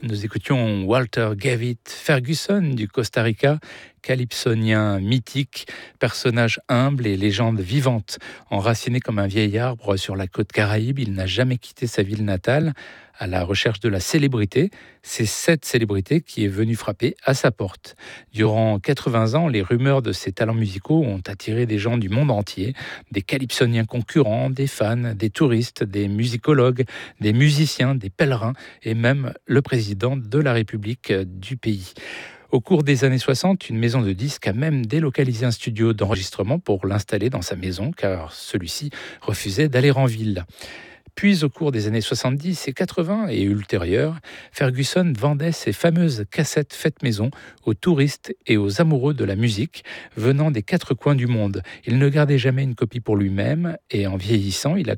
Nous écoutions Walter Gavitt Ferguson du Costa Rica, calypsonien mythique, personnage humble et légende vivante. Enraciné comme un vieil arbre sur la côte Caraïbe, il n'a jamais quitté sa ville natale. À la recherche de la célébrité, c'est cette célébrité qui est venue frapper à sa porte. Durant 80 ans, les rumeurs de ses talents musicaux ont attiré des gens du monde entier, des calypsoniens concurrents, des fans, des touristes, des musicologues, des musiciens, des pèlerins et même le président de la République du pays. Au cours des années 60, une maison de disques a même délocalisé un studio d'enregistrement pour l'installer dans sa maison, car celui-ci refusait d'aller en ville. Puis, au cours des années 70 et 80 et ultérieures, Ferguson vendait ses fameuses cassettes faites maison aux touristes et aux amoureux de la musique venant des quatre coins du monde. Il ne gardait jamais une copie pour lui-même et en vieillissant, il a